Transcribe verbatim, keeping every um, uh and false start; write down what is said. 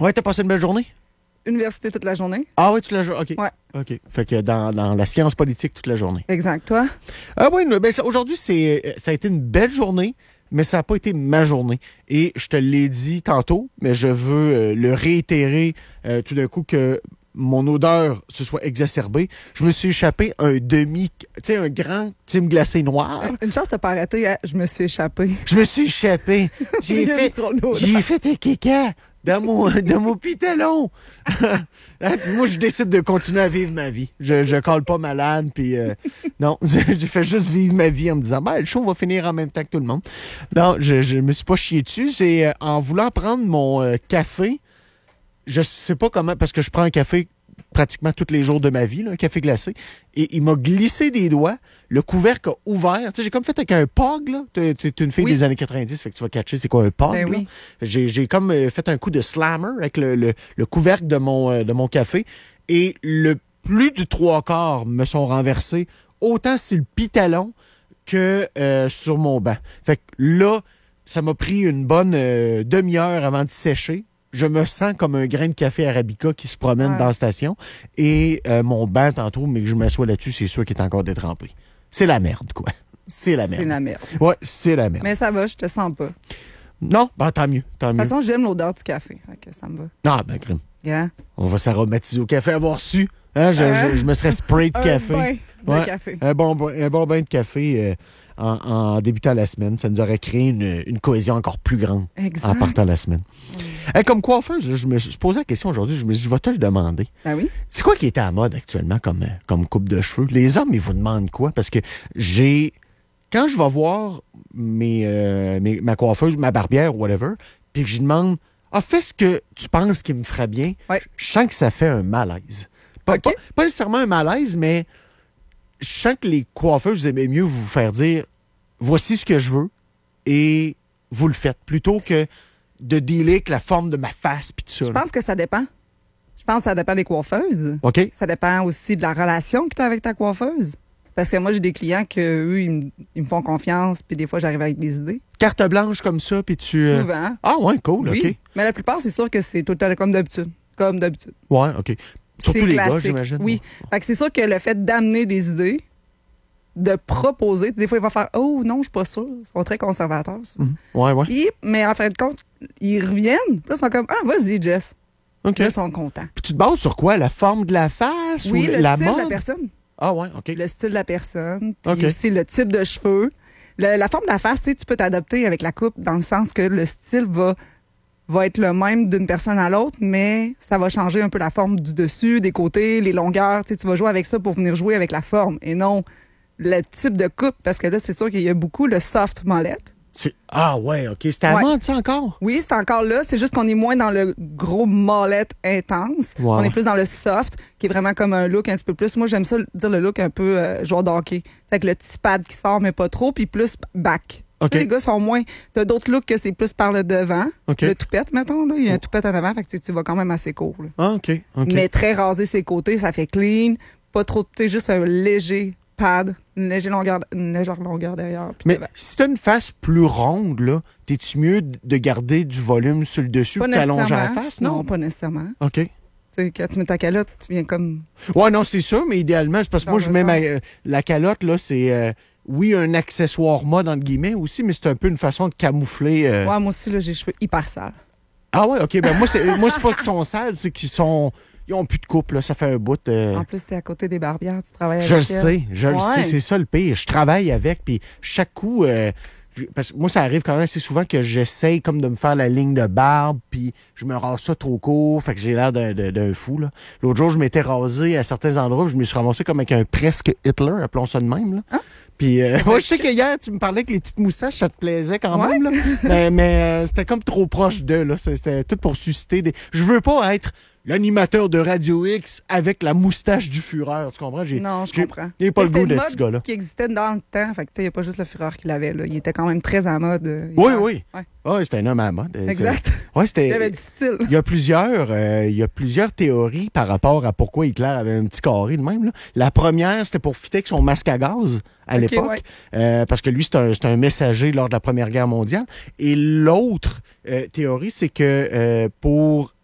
Ouais, t'as passé une belle journée? Université toute la journée. Ah oui, toute la journée. OK. Ouais. OK. Fait que dans, dans la science politique toute la journée. Exact. Toi? Ah oui, ben, ça, aujourd'hui, c'est, ça a été une belle journée, mais ça n'a pas été ma journée. Et je te l'ai dit tantôt, mais je veux euh, le réitérer euh, tout d'un coup que mon odeur se soit exacerbée. Je me suis échappé un demi, tu sais, un grand Tim glacé noir. Une chance t'as pas arrêté, hein? Je me suis échappée. Je me suis échappé. J'ai fait, j'ai fait un caca dans mon, dans mon pitalon. Moi, je décide de continuer à vivre ma vie. Je, je colle pas malade, puis euh, non, je fais juste vivre ma vie en me disant, ben, le show va finir en même temps que tout le monde. Non, je, je me suis pas chié dessus. C'est euh, en voulant prendre mon euh, café, je sais pas comment, parce que je prends un café pratiquement tous les jours de ma vie, là, un café glacé, et il m'a glissé des doigts, le couvercle a ouvert. Tu sais, j'ai comme fait avec un pog, là. T'es, t'es une fille oui. des années quatre-vingt-dix, fait que tu vas catcher c'est quoi un pog, ben là. Oui. J'ai, j'ai comme euh, fait un coup de slammer avec le, le, le couvercle de mon, euh, de mon café, et le plus du trois quarts me sont renversés, autant sur le pitalon que euh, sur mon banc. Fait que là, ça m'a pris une bonne euh, demi-heure avant de sécher. Je me sens comme un grain de café arabica qui se promène ouais. dans la station. Et euh, mon banc, tantôt, mais que je m'assois là-dessus, c'est sûr qu'il est encore détrempé. C'est la merde, quoi. C'est la merde. C'est la merde. Ouais, c'est la merde. Mais ça va, je te sens pas. Non? Ben, tant mieux, tant mieux. De toute façon, j'aime l'odeur du café. Okay, ça me va. Ah, ben, crime. Yeah. On va s'aromatiser au café, avoir su. Hein, je, euh, je, je me serais spray de café. Un bain de ouais, café. Un bon, un bon bain de café euh, en, en débutant la semaine. Ça nous aurait créé une, une cohésion encore plus grande exact. En partant la semaine. Mm. Hey, comme coiffeuse, je me suis posé la question aujourd'hui. Je me suis dit, je vais te le demander. Ah oui? C'est quoi qui est à la mode actuellement comme, comme coupe de cheveux? Les hommes, ils vous demandent quoi? Parce que j'ai... Quand je vais voir mes, euh, mes, ma coiffeuse, ma barbière, whatever, puis que je lui demande, ah, fais ce que tu penses qui me ferait bien, ouais. je sens que ça fait un malaise. Pas, okay. pas, pas nécessairement un malaise, mais je sens que les coiffeuses aimaient mieux vous faire dire, voici ce que je veux, et vous le faites, plutôt que de dealer avec la forme de ma face puis tout ça. Je pense que ça dépend. Je pense que ça dépend des coiffeuses. OK. Ça dépend aussi de la relation que tu as avec ta coiffeuse. Parce que moi, j'ai des clients que eux, ils me, ils me font confiance, puis des fois, j'arrive avec des idées. Carte blanche comme ça, puis tu... Euh... Souvent. Ah ouais, cool, oui. OK. Mais la plupart, c'est sûr que c'est tout le temps comme d'habitude. Comme d'habitude. Ouais, OK. Surtout c'est les classique. gars, j'imagine. Oui. Fait que c'est sûr que le fait d'amener des idées, de proposer, des fois, il va faire « Oh, non, je suis pas sûre. » Ils sont très conservateurs. Mmh. Ouais, ouais. Et, mais en fin de compte, ils reviennent, puis là, ils sont comme « Ah, vas-y, Jess. » OK. Là, ils sont contents. Puis tu te bases sur quoi? La forme de la face oui, ou le la style mode? de la personne. Ah ouais, OK. Le style de la personne, puis okay. aussi le type de cheveux. Le, la forme de la face, tu sais, tu peux t'adapter avec la coupe dans le sens que le style va, va être le même d'une personne à l'autre, mais ça va changer un peu la forme du dessus, des côtés, les longueurs. Tu sais, tu vas jouer avec ça pour venir jouer avec la forme et non le type de coupe, parce que là, c'est sûr qu'il y a beaucoup le soft mullet. C'est... Ah ouais, OK. C'était à ouais. mode, ça, encore? Oui, c'est encore là. C'est juste qu'on est moins dans le gros mullet intense. Ouais. On est plus dans le soft, qui est vraiment comme un look un petit peu plus. Moi, j'aime ça dire le look un peu euh, joueur de hockey. C'est avec le petit pad qui sort, mais pas trop, puis plus back. Okay. Les gars sont moins... T'as d'autres looks que c'est plus par le devant. Okay. Le toupette, mettons. Là. Il y a un toupette en avant, fait que tu vas quand même assez court. Là. Ah, OK. okay. Mais très rasé ses côtés, ça fait clean. Pas trop... Tu sais, juste un léger... pad, une légère longueur, une légère longueur derrière. Mais si t'as une face plus ronde, là, t'es-tu mieux de garder du volume sur le dessus que t'allonger la face, non? Non, pas nécessairement. OK. Tu sais, quand tu mets ta calotte, tu viens comme... Ouais, non, c'est ça, mais idéalement, c'est parce que moi, je mets ma, euh, la calotte, là, c'est, euh, oui, un accessoire mode, entre guillemets, aussi, mais c'est un peu une façon de camoufler... Euh... Ouais, moi aussi, là, j'ai les cheveux hyper sales. Ah ouais, OK, ben moi, c'est, moi, c'est pas qu'ils sont sales, c'est qu'ils sont... Ils ont plus de couple, là. Ça fait un bout. Euh... En plus, t'es à côté des barbières, tu travailles avec Je le elle. sais, je ouais. le sais. C'est ça le pire. Je travaille avec, puis chaque coup... Euh, je, parce que moi, ça arrive quand même assez souvent que j'essaye comme de me faire la ligne de barbe, puis je me rase ça trop court, fait que j'ai l'air d'un, d'un, d'un fou, là. L'autre jour, je m'étais rasé à certains endroits, je me suis ramassé comme avec un presque Hitler, appelons ça de même, là. Hein? Puis, euh, ouais, je sais que hier, tu me parlais que les petites moustaches, ça te plaisait quand ouais. même, là. mais mais euh, c'était comme trop proche d'eux, là. C'était tout pour susciter des... Je veux pas être l'animateur de Radio X avec la moustache du Fureur, tu comprends? J'ai, non, je j'ai, comprends. J'ai pas mais le goût de ce gars-là. Qui existait dans le temps, fait que tu sais, il n'y a pas juste le Fureur qui l'avait, là. Il était quand même très en mode. Euh, oui, était... oui. Ouais. Ouais, c'était un homme à la mode. Exact. Ouais, c'était... Il avait du style. Il y a plusieurs, euh, il y a plusieurs théories par rapport à pourquoi Hitler avait un petit carré de même, là. La première, c'était pour fitter avec son masque à gaz à okay, l'époque, ouais. euh, parce que lui, c'est un, c'est un messager lors de la Première Guerre mondiale. Et l'autre euh, théorie, c'est que euh, pour